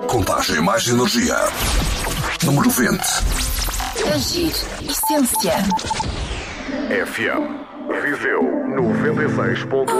Contagem mais energia. Número 20. Agir Essência. FM Viseu 96.1.